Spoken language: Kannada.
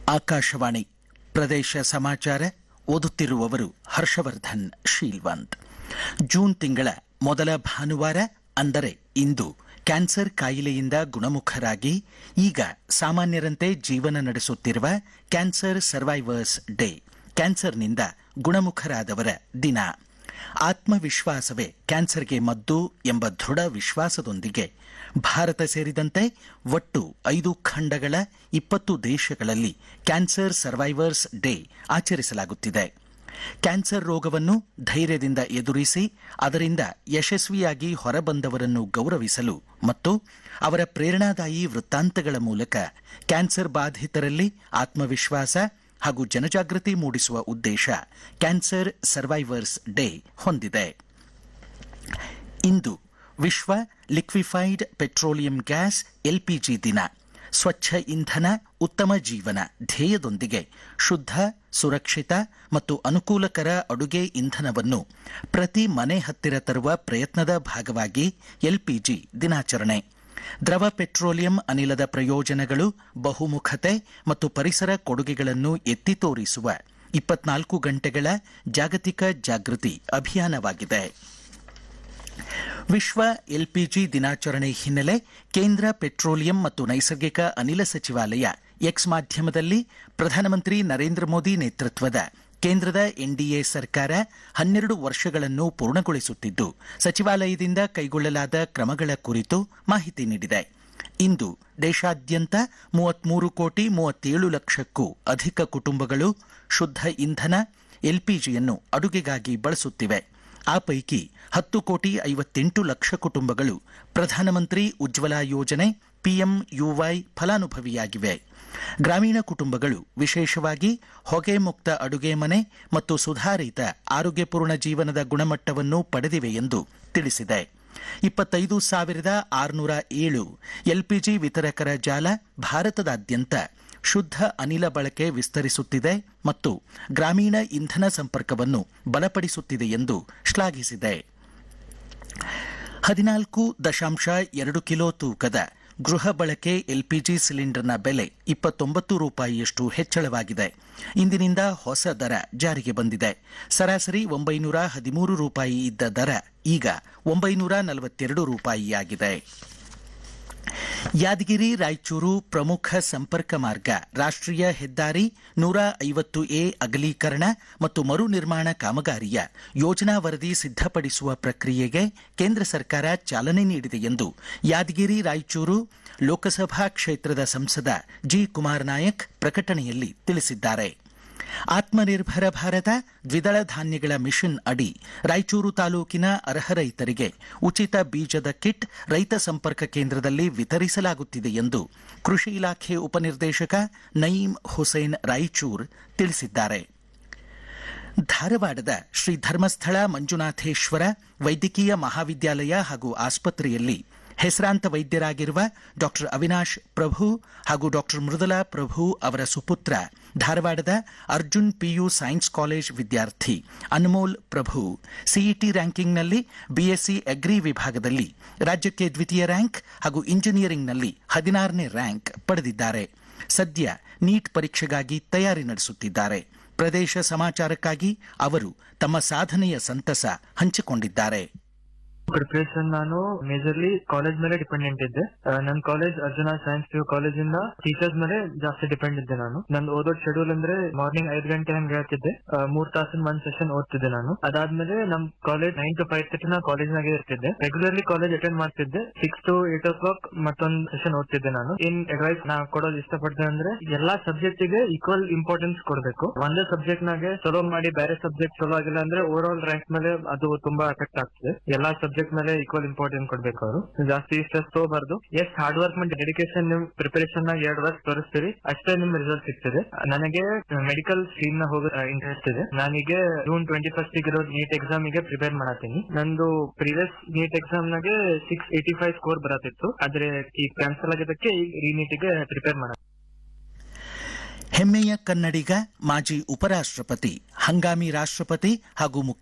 ಆಕಾಶವಾಣಿ ಪ್ರದೇಶ ಸಮಾಚಾರ ಓದುತ್ತಿರುವವರು ಹರ್ಷವರ್ಧನ್ ಶೀಲ್ವಂತ್. ಜೂನ್ ತಿಂಗಳ ಮೊದಲ ಭಾನುವಾರ ಅಂದರೆ ಇಂದು ಕ್ಯಾನ್ಸರ್ ಕಾಯಿಲೆಯಿಂದ ಗುಣಮುಖರಾಗಿ ಈಗ ಸಾಮಾನ್ಯರಂತೆ ಜೀವನ ನಡೆಸುತ್ತಿರುವ ಕ್ಯಾನ್ಸರ್ ಸರ್ವೈವರ್ಸ್ ಡೇ, ಕ್ಯಾನ್ಸರ್ನಿಂದ ಗುಣಮುಖರಾದವರ ದಿನ. ಆತ್ಮವಿಶ್ವಾಸವೇ ಕ್ಯಾನ್ಸರ್ಗೆ ಮದ್ದು ಎಂಬ ದೃಢ ವಿಶ್ವಾಸದೊಂದಿಗೆ ಭಾರತ ಸೇರಿದಂತೆ ಒಟ್ಟು 5 ಖಂಡಗಳ 20 ದೇಶಗಳಲ್ಲಿ ಕ್ಯಾನ್ಸರ್ ಸರ್ವೈವರ್ಸ್ ಡೇ ಆಚರಿಸಲಾಗುತ್ತಿದೆ. ಕ್ಯಾನ್ಸರ್ ರೋಗವನ್ನು ಧೈರ್ಯದಿಂದ ಎದುರಿಸಿ ಅದರಿಂದ ಯಶಸ್ವಿಯಾಗಿ ಹೊರಬಂದವರನ್ನು ಗೌರವಿಸಲು ಮತ್ತು ಅವರ ಪ್ರೇರಣಾದಾಯಿ ವೃತ್ತಾಂತಗಳ ಮೂಲಕ ಕ್ಯಾನ್ಸರ್ ಬಾಧಿತರಲ್ಲಿ ಆತ್ಮವಿಶ್ವಾಸ ಹಾಗೂ ಜನಜಾಗೃತಿ ಮೂಡಿಸುವ ಉದ್ದೇಶ ಕ್ಯಾನ್ಸರ್ ಸರ್ವೈವರ್ಸ್ ಡೇ ಹೊಂದಿದೆ. ಇಂದು ವಿಶ್ವ ಲಿಕ್ವಿಫೈಡ್ ಪೆಟ್ರೋಲಿಯಂ ಗ್ಯಾಸ್ ಎಲ್ಪಿಜಿ ದಿನ. ಸ್ವಚ್ಛ ಇಂಧನ ಉತ್ತಮ ಜೀವನ ಧ್ಯೇಯದೊಂದಿಗೆ ಶುದ್ಧ, ಸುರಕ್ಷಿತ ಮತ್ತು ಅನುಕೂಲಕರ ಅಡುಗೆ ಇಂಧನವನ್ನು ಪ್ರತಿ ಮನೆ ಹತ್ತಿರ ತರುವ ಪ್ರಯತ್ನದ ಭಾಗವಾಗಿ ಎಲ್ಪಿಜಿ ದಿನಾಚರಣೆ. ದ್ರವ ಪೆಟ್ರೋಲಿಯಂ ಅನಿಲದ ಪ್ರಯೋಜನಗಳು, ಬಹುಮುಖತೆ ಮತ್ತು ಪರಿಸರ ಕೊಡುಗೆಗಳನ್ನು ಎತ್ತಿ ತೋರಿಸುವ 24 ಗಂಟೆಗಳ ಜಾಗತಿಕ ಜಾಗೃತಿ ಅಭಿಯಾನವಾಗಿದೆ. ವಿಶ್ವ ಎಲ್ಪಿಜಿ ದಿನಾಚರಣೆ ಹಿನ್ನೆಲೆ ಕೇಂದ್ರ ಪೆಟ್ರೋಲಿಯಂ ಮತ್ತು ನೈಸರ್ಗಿಕ ಅನಿಲ ಸಚಿವಾಲಯ ಎಕ್ಸ್ ಮಾಧ್ಯಮದಲ್ಲಿ ಪ್ರಧಾನಮಂತ್ರಿ ನರೇಂದ್ರ ಮೋದಿ ನೇತೃತ್ವದ ಕೇಂದ್ರದ ಎನ್ಡಿಎ ಸರ್ಕಾರ 12 ವರ್ಷಗಳನ್ನು ಪೂರ್ಣಗೊಳಿಸುತ್ತಿದ್ದು, ಸಚಿವಾಲಯದಿಂದ ಕೈಗೊಳ್ಳಲಾದ ಕ್ರಮಗಳ ಕುರಿತು ಮಾಹಿತಿ ನೀಡಿದೆ. ಇಂದು ದೇಶಾದ್ಯಂತ 33 ಕೋಟಿ 37 ಲಕ್ಷಕ್ಕೂ ಅಧಿಕ ಕುಟುಂಬಗಳು ಶುದ್ಧ ಇಂಧನ ಎಲ್ಪಿಜಿಯನ್ನು ಅಡುಗೆಗಾಗಿ ಬಳಸುತ್ತಿವೆ. ಆ ಪೈಕಿ 10 ಕೋಟಿ 58 ಲಕ್ಷ ಕುಟುಂಬಗಳು ಪ್ರಧಾನಮಂತ್ರಿ ಉಜ್ವಲಾ ಯೋಜನೆ ಪಿಎಂಯುವೈ ಫಲಾನುಭವಿಯಾಗಿವೆ. ಗ್ರಾಮೀಣ ಕುಟುಂಬಗಳು ವಿಶೇಷವಾಗಿ ಹೊಗೆ ಮುಕ್ತ ಅಡುಗೆ ಮನೆ ಮತ್ತು ಸುಧಾರಿತ ಆರೋಗ್ಯಪೂರ್ಣ ಜೀವನದ ಗುಣಮಟ್ಟವನ್ನು ಪಡೆದಿವೆ ಎಂದು ತಿಳಿಸಿದೆ. 25,607 ಎಲ್ಪಿಜಿ ವಿತರಕರ ಜಾಲ ಭಾರತದಾದ್ಯಂತ ಶುದ್ಧ ಅನಿಲ ಬಳಕೆ ವಿಸ್ತರಿಸುತ್ತಿದೆ ಮತ್ತು ಗ್ರಾಮೀಣ ಇಂಧನ ಸಂಪರ್ಕವನ್ನು ಬಲಪಡಿಸುತ್ತಿದೆ ಎಂದು ಶ್ಲಾಘಿಸಿದೆ. 14.2 ಕಿಲೋ ತೂಕದ ಗೃಹ ಬಳಕೆ ಎಲ್ಪಿಜಿ ಸಿಲಿಂಡರ್ನ ಬೆಲೆ 29 ರೂಪಾಯಿಯಷ್ಟು ಹೆಚ್ಚಳವಾಗಿದೆ. ಇಂದಿನಿಂದ ಹೊಸ ದರ ಜಾರಿಗೆ ಬಂದಿದೆ. ಸರಾಸರಿ 913 ರೂಪಾಯಿ ಇದ್ದ ದರ ಈಗ 942 ರೂಪಾಯಿಯಾಗಿದೆ. ಯಾದಗಿರಿ ರಾಯಚೂರು ಪ್ರಮುಖ ಸಂಪರ್ಕ ಮಾರ್ಗ ರಾಷ್ಟ್ರೀಯ ಹೆದ್ದಾರಿ 150A ಅಗಲೀಕರಣ ಮತ್ತು ಮರು ನಿರ್ಮಾಣ ಕಾಮಗಾರಿಯ ಯೋಜನಾ ವರದಿ ಸಿದ್ಧಪಡಿಸುವ ಪ್ರಕ್ರಿಯೆಗೆ ಕೇಂದ್ರ ಸರ್ಕಾರ ಚಾಲನೆ ನೀಡಿದೆ ಎಂದು ಯಾದಗಿರಿ ರಾಯಚೂರು ಲೋಕಸಭಾ ಕ್ಷೇತ್ರದ ಸಂಸದ ಜಿ. ಕುಮಾರ್ ನಾಯಕ್ ಪ್ರಕಟಣೆಯಲ್ಲಿ ತಿಳಿಸಿದ್ದಾರೆ. ಆತ್ಮನಿರ್ಭರ ಭಾರತ ದ್ವಿದಳ ಧಾನ್ಯಗಳ ಮಿಷನ್ ಅಡಿ ರಾಯಚೂರು ತಾಲೂಕಿನ ಅರ್ಹ ರೈತರಿಗೆ ಉಚಿತ ಬೀಜದ ಕಿಟ್ ರೈತ ಸಂಪರ್ಕ ಕೇಂದ್ರದಲ್ಲಿ ವಿತರಿಸಲಾಗುತ್ತಿದೆ ಎಂದು ಕೃಷಿ ಇಲಾಖೆ ಉಪನಿರ್ದೇಶಕ ನಯೀಂ ಹುಸೇನ್ ರಾಯಚೂರ್ ತಿಳಿಸಿದ್ದಾರೆ. ಧಾರವಾಡದ ಶ್ರೀ ಧರ್ಮಸ್ಥಳ ಮಂಜುನಾಥೇಶ್ವರ ವೈದ್ಯಕೀಯ ಮಹಾವಿದ್ಯಾಲಯ ಹಾಗೂ ಆಸ್ಪತ್ರೆಯಲ್ಲಿ ಹೆಸರಾಂತ ವೈದ್ಯರಾಗಿರುವ ಡಾ ಅವಿನಾಶ್ ಪ್ರಭು ಹಾಗೂ ಡಾ ಮೃದುಲಾ ಪ್ರಭು ಅವರ ಸುಪುತ್ರ ಧಾರವಾಡದ ಅರ್ಜುನ್ ಪಿಯು ಸೈನ್ಸ್ ಕಾಲೇಜ್ ವಿದ್ಯಾರ್ಥಿ ಅನ್ಮೋಲ್ ಪ್ರಭು ಸಿಇಟಿ ರ್ಯಾಂಕಿಂಗ್ನಲ್ಲಿ ಬಿಎಸ್ಸಿ ಅಗ್ರಿ ವಿಭಾಗದಲ್ಲಿ ರಾಜ್ಯಕ್ಕೆ ದ್ವಿತೀಯ ರ್ಯಾಂಕ್ ಹಾಗೂ ಇಂಜಿನಿಯರಿಂಗ್ನಲ್ಲಿ 16ನೇ ರ್ಯಾಂಕ್ ಪಡೆದಿದ್ದಾರೆ. ಸದ್ಯ ನೀಟ್ ಪರೀಕ್ಷೆಗಾಗಿ ತಯಾರಿ ನಡೆಸುತ್ತಿದ್ದಾರೆ. ಪ್ರದೇಶ ಸಮಾಚಾರಕ್ಕಾಗಿ ಅವರು ತಮ್ಮ ಸಾಧನೆಯ ಸಂತಸ ಹಂಚಿಕೊಂಡಿದ್ದಾರೆ. ಪ್ರಿಪರೇಷನ್ ನಾನು ಮೇಜರ್ಲಿ ಕಾಲೇಜ್ ಮೇಲೆ ಡಿಪೆಂಡೆಂಟ್ ಇದ್ದೆ. ನನ್ನ college Arjuna science P U college ಇಂದ ಟೀಚರ್ಸ್ ಮೇಲೆ ಜಾಸ್ತಿ ಡಿಪೆಂಡ್ ಇದ್ದೆ. ನಾನು ನಂದು ಓದೋದ್ ಶೆಡ್ಯೂಲ್ ಅಂದ್ರೆ ಮಾರ್ನಿಂಗ್ 5 ಗಂಟೆ ಹಂಗೆ ಹೇಳ್ತಿದ್ದೆ. 3 ತಾಸಿನ 1 ಸೆಷನ್ ಓದ್ತಿದ್ದೆ ನಾನು. ಅದಾದ್ಮೇಲೆ ನಮ್ ಕಾಲೇಜ್ 9 to 5:30 ನಾ ಕಾಲೇಜ್ ನಾಗೆ ಇರ್ತಿದ್ದೆ. ರೆಗ್ಯುಲರ್ಲಿ ಕಾಲೇಜ್ ಅಟೆಂಡ್ ಮಾಡ್ತಿದ್ದೆ. 6 to 8 o'clock ಮತ್ತೊಂದು ಸೆಷನ್ ಓದ್ತಿದ್ದೆ ನಾನು. ಏನ್ ಅಡ್ವೈಸ್ ನಾ ಕೊಡೋದು ಇಷ್ಟಪಡ್ತೇನೆ ಅಂದ್ರೆ ಎಲ್ಲಾ ಸಬ್ಜೆಕ್ಟ್ ಗೆ ಈಕ್ವಲ್ ಇಂಪಾರ್ಟೆನ್ಸ್ ಕೊಡ್ಬೇಕು. ಒಂದೇ ಸಬ್ಜೆಕ್ಟ್ ನಾಗೆ ಚಲೋ ಮಾಡಿ ಬೇರೆ ಸಬ್ಜೆಕ್ಟ್ ಚಲೋ ಆಗಿಲ್ಲ ಅಂದ್ರೆ ಓವರ್ ಆಲ್ ರ್ಯಾಂಕ್ ಮೇಲೆ ಅದು ತುಂಬಾ ಎಫೆಕ್ಟ್ ಆಗ್ತದೆ. ಎಲ್ಲಾ ಸಬ್ಜೆಕ್ಟ್ ಮೇಲೆ ಈಕ್ವಲ್ ಇಂಪಾರ್ಟೆನ್ಸ್ ಕೊಡ್ಬೇಕು. ಅವರು ಜಾಸ್ತಿ ಸ್ಟ್ರೆಸ್ ತಗೋಬಾರ್ದು. ಎಷ್ಟು ಹಾರ್ಡ್ ವರ್ಕ್ ಮಾಡಿ ಡೆಡಿಕೇಶನ್ ನಿಮ್ ಪ್ರಿಪರೇಷನ್ ನಾಗ 2 ವರ್ಷ ತೋರಿಸ್ತೀರಿ ಅಷ್ಟೇ ನಿಮ್ ರಿಸಲ್ಟ್ ಸಿಗ್ತದೆ. ನನಗೆ ಮೆಡಿಕಲ್ ಸ್ಟ್ರೀಮ್ ನ ಹೋಗೋ ಇಂಟ್ರೆಸ್ಟ್ ಇದೆ. ನಾನೀಗ June 21 ಇರೋ ನೀಟ್ ಎಕ್ಸಾಮ್ ಗೆ ಪ್ರಿಪೇರ್ ಮಾಡತ್ತೀನಿ. ನಂದು ಪ್ರೀವಿಯಸ್ ನೀಟ್ ಎಕ್ಸಾಮ್ ನಾಗೆ 685 ಸ್ಕೋರ್ ಬರತ್ತಿತ್ತು. ಆದ್ರೆ ಈಗ ಕ್ಯಾನ್ಸಲ್ ಆಗಿದ್ದಕ್ಕೆ ಈಗ ರೀನೀಟ್ ಗೆ ಪ್ರಿಪೇರ್ ಮಾಡ. ಹೆಮ್ಮೆಯ ಕನ್ನಡಿಗ ಮಾಜಿ ಉಪರಾಷ್ಟ್ರಪತಿ, ಹಂಗಾಮಿ ರಾಷ್ಟ್ರಪತಿ ಹಾಗೂ